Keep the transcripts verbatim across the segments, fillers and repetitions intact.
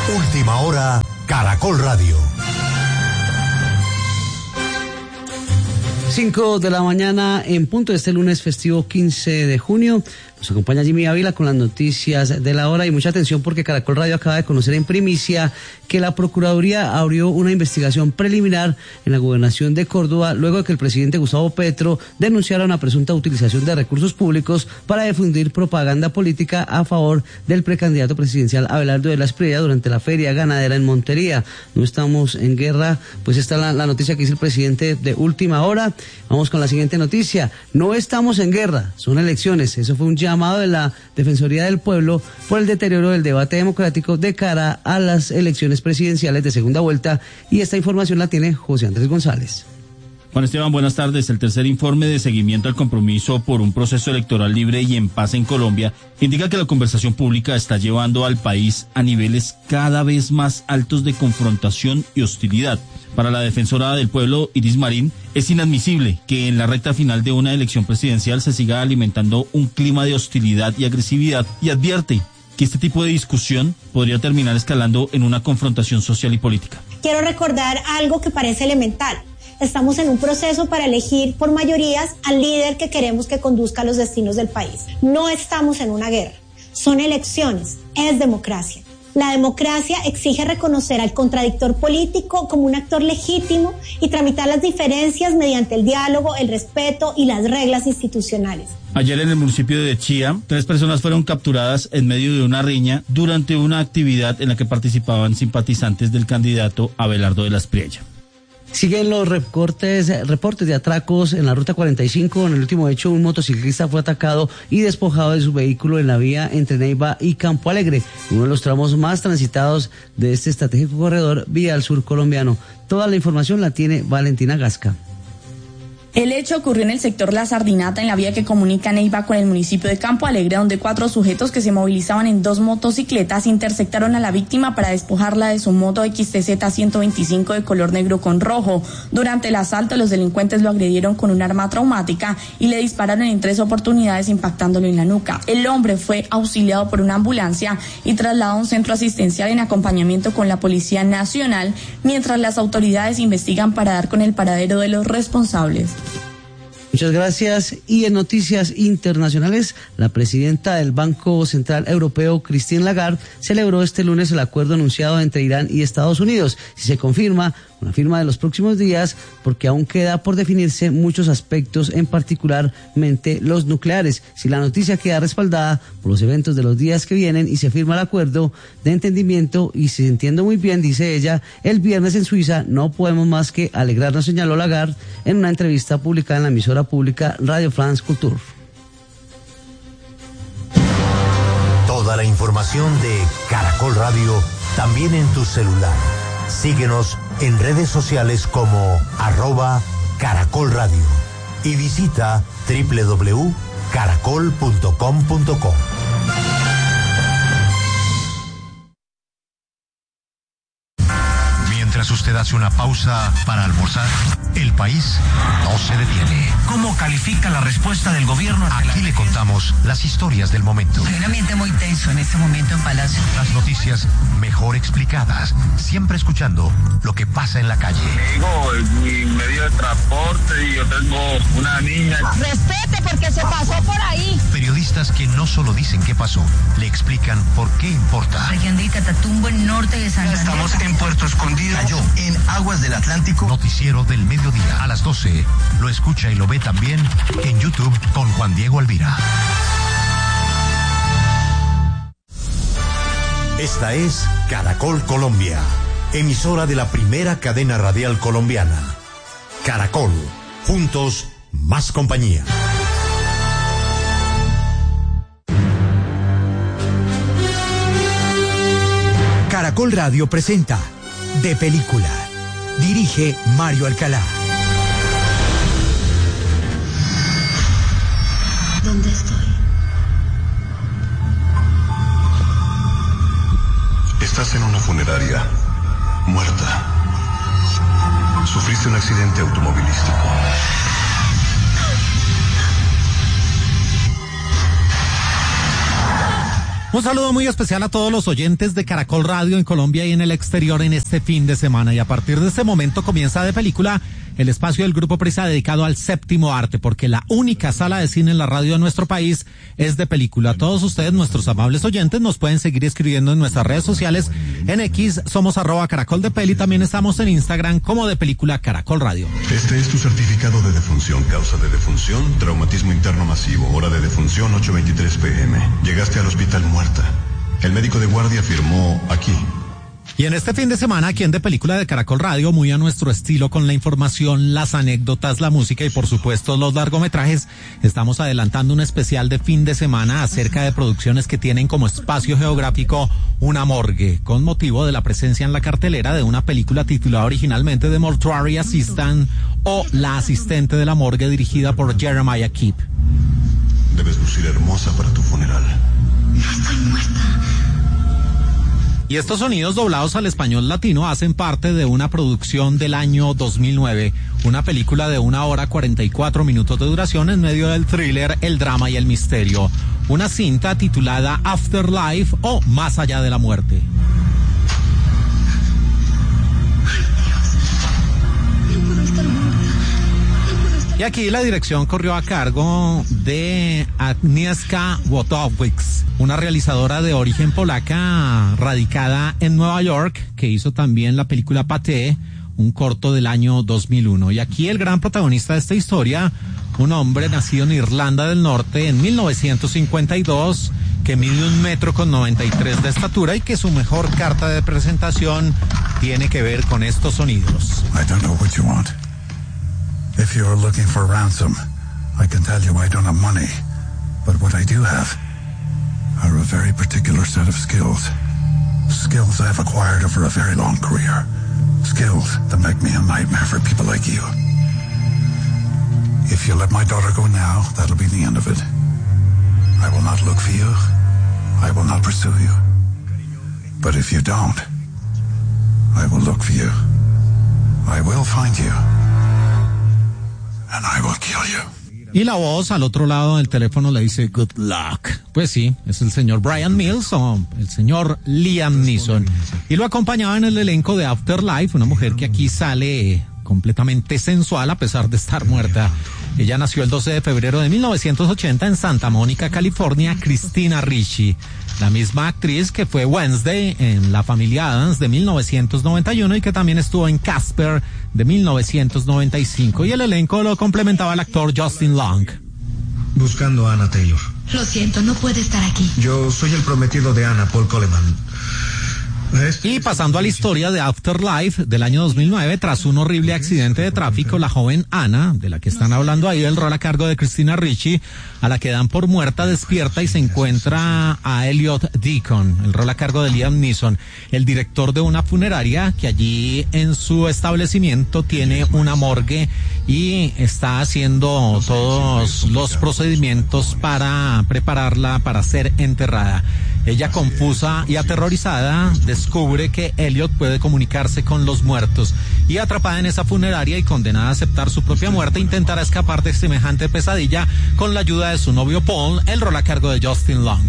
Última hora, Caracol Radio. cinco de la mañana en punto de este lunes festivo quince de junio. Nos acompaña Jimmy Ávila con las noticias de la hora y mucha atención porque Caracol Radio acaba de conocer en primicia que la Procuraduría abrió una investigación preliminar en la gobernación de Córdoba luego de que el presidente Gustavo Petro denunciara una presunta utilización de recursos públicos para difundir propaganda política a favor del precandidato presidencial Abelardo de la Espriella durante la feria ganadera en Montería. No estamos en guerra, pues esta es la, la noticia que dice el presidente de última hora. Vamos con la siguiente noticia. No estamos en guerra, son elecciones. Eso fue un llamado de la Defensoría del Pueblo por el deterioro del debate democrático de cara a las elecciones presidenciales de segunda vuelta, y esta información la tiene José Andrés González. Juan Esteban, buenas tardes. El tercer informe de seguimiento al compromiso por un proceso electoral libre y en paz en Colombia indica que la conversación pública está llevando al país a niveles cada vez más altos de confrontación y hostilidad. Para la defensora del pueblo, Iris Marín, es inadmisible que en la recta final de una elección presidencial se siga alimentando un clima de hostilidad y agresividad, y advierte que este tipo de discusión podría terminar escalando en una confrontación social y política. Quiero recordar algo que parece elemental. Estamos en un proceso para elegir por mayorías al líder que queremos que conduzca los destinos del país. No estamos en una guerra, son elecciones, es democracia. La democracia exige reconocer al contradictor político como un actor legítimo y tramitar las diferencias mediante el diálogo, el respeto y las reglas institucionales. Ayer en el municipio de Chía, tres personas fueron capturadas en medio de una riña durante una actividad en la que participaban simpatizantes del candidato Abelardo de la Espriella. Siguen los recortes, reportes de atracos en la ruta cuarenta y cinco. En el último hecho, un motociclista fue atacado y despojado de su vehículo en la vía entre Neiva y Campo Alegre, uno de los tramos más transitados de este estratégico corredor vial sur colombiano. Toda la información la tiene Valentina Gasca. El hecho ocurrió en el sector La Sardinata, en la vía que comunica Neiva con el municipio de Campo Alegre, donde cuatro sujetos que se movilizaban en dos motocicletas interceptaron a la víctima para despojarla de su moto X T Z ciento veinticinco de color negro con rojo. Durante el asalto, los delincuentes lo agredieron con un arma traumática y le dispararon en tres oportunidades, impactándolo en la nuca. El hombre fue auxiliado por una ambulancia y trasladado a un centro asistencial en acompañamiento con la Policía Nacional, mientras las autoridades investigan para dar con el paradero de los responsables. Muchas gracias. Y en noticias internacionales, la presidenta del Banco Central Europeo, Christine Lagarde, celebró este lunes el acuerdo anunciado entre Irán y Estados Unidos. Si se confirma, una firma de los próximos días, porque aún queda por definirse muchos aspectos, en particularmente los nucleares. Si la noticia queda respaldada por los eventos de los días que vienen y se firma el acuerdo de entendimiento, y si se entiende muy bien, dice ella, el viernes en Suiza, no podemos más que alegrarnos, señaló Lagarde en una entrevista publicada en la emisora pública Radio France Culture. Toda la información de Caracol Radio también en tu celular. Síguenos en redes sociales como arroba Caracol Radio y visita doble u doble u doble u punto caracol punto com punto co. Mientras usted hace una pausa para almorzar, el país no se detiene. ¿Cómo califica la respuesta del gobierno? Aquí le contamos las historias del momento. Hay un ambiente muy tenso en este momento en Palacio. Las noticias mejor explicadas, siempre escuchando lo que pasa en la calle. Digo, mi medio de transporte y yo tengo una niña. Respete porque se pasó por ahí. Periodistas que no solo dicen qué pasó, le explican por qué importa. Región de Catatumbo, en norte de Santander. Estamos en Puerto Escondido. Cayó en aguas del Atlántico. Noticiero del mediodía a las doce. Lo escucha y lo ve también en YouTube con Juan Diego Alvira. Esta es Caracol Colombia, emisora de la primera cadena radial colombiana. Caracol, juntos, más compañía. Caracol Radio presenta De Película. Dirige Mario Alcalá. ¿Dónde estoy? Estás en una funeraria, muerta. Sufriste un accidente automovilístico. Un saludo muy especial a todos los oyentes de Caracol Radio en Colombia y en el exterior en este fin de semana. Y a partir de este momento comienza De Película, el espacio del Grupo Prisa dedicado al séptimo arte, porque la única sala de cine en la radio de nuestro país es De Película. Todos ustedes, nuestros amables oyentes, nos pueden seguir escribiendo en nuestras redes sociales. En X somos arroba Caracol de Peli, también estamos en Instagram como De Película Caracol Radio. Este es tu certificado de defunción, causa de defunción, traumatismo interno masivo, hora de defunción ocho veintitrés pm. Llegaste al hospital muerta. El médico de guardia firmó aquí. Y en este fin de semana, aquí en De Película de Caracol Radio, muy a nuestro estilo, con la información, las anécdotas, la música y por supuesto los largometrajes, estamos adelantando un especial de fin de semana acerca de producciones que tienen como espacio geográfico una morgue, con motivo de la presencia en la cartelera de una película titulada originalmente The Mortuary Assistant o La Asistente de la Morgue, dirigida por Jeremiah Kipp. Debes lucir hermosa para tu funeral. No estoy muerta. Y estos sonidos doblados al español latino hacen parte de una producción del año dos mil nueve, una película de una hora cuarenta y cuatro minutos de duración en medio del thriller, el drama y el misterio. Una cinta titulada Afterlife o Más allá de la muerte. Y aquí la dirección corrió a cargo de Agnieszka Wojtowicz, una realizadora de origen polaca radicada en Nueva York, que hizo también la película Pathé, un corto del año dos mil uno. Y aquí el gran protagonista de esta historia, un hombre nacido en Irlanda del Norte en mil novecientos cincuenta y dos, que mide un metro con noventa y tres de estatura y que su mejor carta de presentación tiene que ver con estos sonidos. I don't know what you want. If you're looking for ransom, I can tell you I don't have money. But what I do have are a very particular set of skills. Skills I've acquired over a very long career. Skills that make me a nightmare for people like you. If you let my daughter go now, that'll be the end of it. I will not look for you. I will not pursue you. But if you don't, I will look for you. I will find you. And I will kill you. Y la voz al otro lado del teléfono le dice good luck. Pues sí, es el señor Brian Mills o el señor Liam Neeson. Y lo acompañaba en el elenco de Afterlife, una mujer que aquí sale completamente sensual a pesar de estar muerta. Ella nació el doce de febrero de mil novecientos ochenta en Santa Mónica, California, Christina Ricci. La misma actriz que fue Wednesday en La Familia Addams de mil novecientos noventa y uno y que también estuvo en Casper de mil novecientos noventa y cinco. Y el elenco lo complementaba el actor Justin Long. Buscando a Anna Taylor. Lo siento, no puede estar aquí. Yo soy el prometido de Anna, Paul Coleman. Y pasando a la historia de Afterlife del año dos mil nueve, tras un horrible accidente de tráfico, la joven Anna, de la que están hablando ahí, el rol a cargo de Christina Ricci, a la que dan por muerta, despierta y se encuentra a Elliot Deacon, el rol a cargo de Liam Neeson, el director de una funeraria que allí en su establecimiento tiene una morgue y está haciendo todos los procedimientos para prepararla para ser enterrada. Ella, confusa y aterrorizada, descubre que Elliot puede comunicarse con los muertos y, atrapada en esa funeraria y condenada a aceptar su propia muerte, intentará escapar de semejante pesadilla con la ayuda de su novio Paul, el rol a cargo de Justin Long.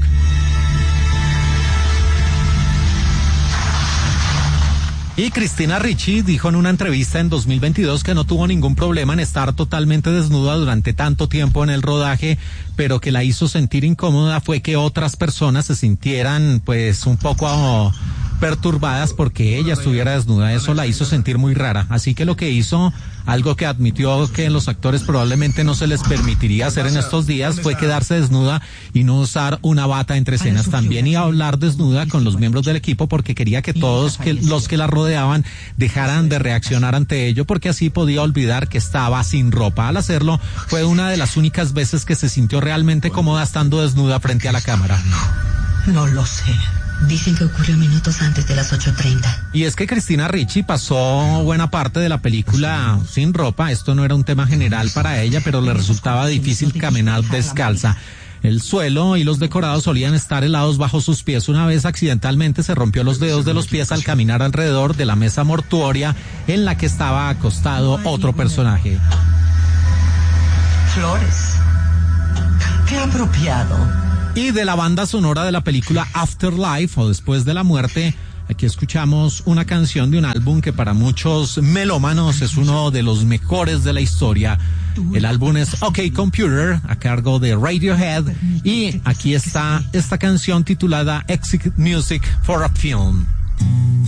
Y Christina Ricci dijo en una entrevista en dos mil veintidós que no tuvo ningún problema en estar totalmente desnuda durante tanto tiempo en el rodaje, pero que la hizo sentir incómoda fue que otras personas se sintieran pues un poco perturbadas porque ella estuviera desnuda. Eso la hizo sentir muy rara, así que lo que hizo, algo que admitió que los actores probablemente no se les permitiría hacer en estos días, fue quedarse desnuda y no usar una bata entre escenas. También iba a hablar desnuda con los miembros del equipo porque quería que todos que los que la rodeaban dejaran de reaccionar ante ello, porque así podía olvidar que estaba sin ropa. Al hacerlo, fue una de las únicas veces que se sintió realmente cómoda estando desnuda frente a la cámara. No, no lo sé. Dicen que ocurrió minutos antes de las ocho treinta. Y es que Christina Ricci pasó buena parte de la película sin ropa. Esto no era un tema general para ella, pero le resultaba difícil caminar descalza. El suelo y los decorados solían estar helados bajo sus pies. Una vez accidentalmente se rompió los dedos de los pies al caminar alrededor de la mesa mortuoria en la que estaba acostado otro personaje. Flores. Qué apropiado. Y de la banda sonora de la película Afterlife o Después de la Muerte, aquí escuchamos una canción de un álbum que para muchos melómanos es uno de los mejores de la historia. El álbum es OK Computer, a cargo de Radiohead, y aquí está esta canción titulada Exit Music for a Film.